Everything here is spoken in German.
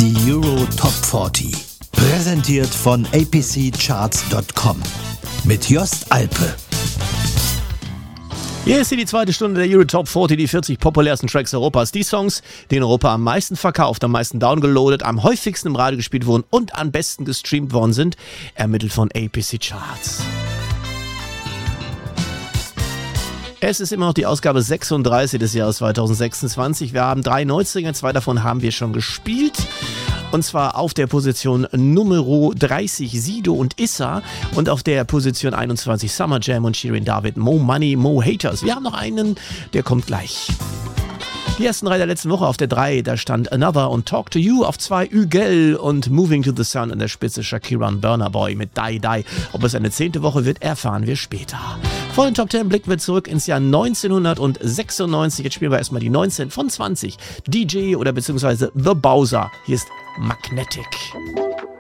Die Euro Top 40. Präsentiert von apccharts.com. Mit Jost Alpe. Hier ist hier die zweite Stunde der Euro Top 40, die 40 populärsten Tracks Europas. Die Songs, die in Europa am meisten verkauft, am meisten downgeloadet, am häufigsten im Radio gespielt wurden und am besten gestreamt worden sind, ermittelt von APC Charts. Es ist immer noch die Ausgabe 36 des Jahres 2026. Wir haben 3 Neuzlinge, 2 davon haben wir schon gespielt. Und zwar auf der Position Nummer 30 Sido und Issa und auf der Position 21 Summer Jam und Shirin David, Mo Money, Mo Haters. Wir haben noch einen, der kommt gleich. Die ersten 3 der letzten Woche auf der 3, da stand Another und Talk to You, auf 2 Ügel und Moving to the Sun an der Spitze Shakira und Burna Boy mit Die Die. Ob es eine 10. Woche wird, erfahren wir später. Vor den Top 10 blicken wir zurück ins Jahr 1996. Jetzt spielen wir erstmal die 19 von 20. DJ oder beziehungsweise The Bowser. Hier ist Magnetic.